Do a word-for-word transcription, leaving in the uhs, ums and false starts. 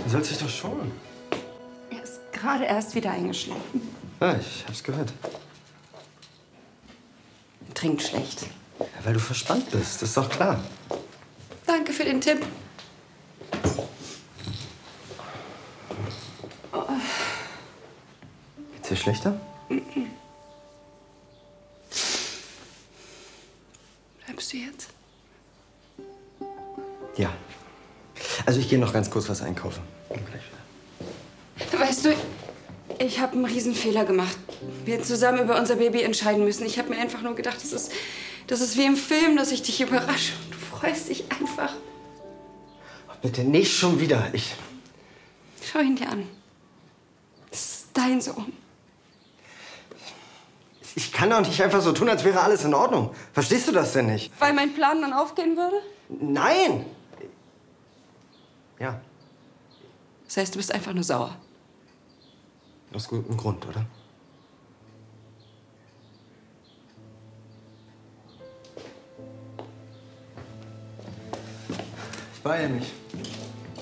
Du sollst dich doch schonen. Er ist gerade erst wieder eingeschlafen. Ja, ich hab's gehört. Trinkt schlecht. Ja, weil du verspannt bist, das ist doch klar. Danke für den Tipp. Oh. Geht's dir schlechter? Mhm. Bleibst du jetzt? Ja. Also ich gehe noch ganz kurz was einkaufen. Komm gleich wieder. Weißt du, ich habe einen Riesenfehler gemacht. Wir zusammen über unser Baby entscheiden müssen. Ich habe mir einfach nur gedacht, das ist, das ist wie im Film, dass ich dich überrasche. Du freust dich einfach. Bitte nicht schon wieder. Ich... Schau ihn dir an. Das ist dein Sohn. Ich kann doch nicht einfach so tun, als wäre alles in Ordnung. Verstehst du das denn nicht? Weil mein Plan dann aufgehen würde? Nein! Ja. Das heißt, du bist einfach nur sauer. Aus gutem Grund, oder? Ich beeile mich.